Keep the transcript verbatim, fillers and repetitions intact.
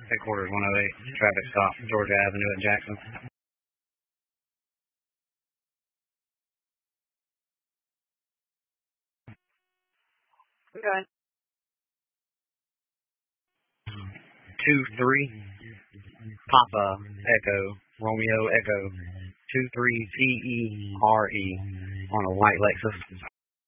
Headquarters one oh eight, traffic stop, Georgia Avenue at Jackson. Okay. two three, Papa Echo, Romeo Echo, two three T E R E on a white Lexus.